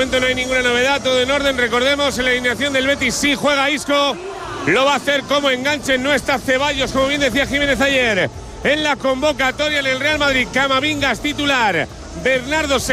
momento no hay ninguna novedad, todo en orden. Recordemos, en la alineación del Betis sí juega Isco, lo va a hacer como enganche, no está Ceballos, como bien decía Jiménez ayer. En la convocatoria en el Real Madrid, Camavinga es titular, Bernardo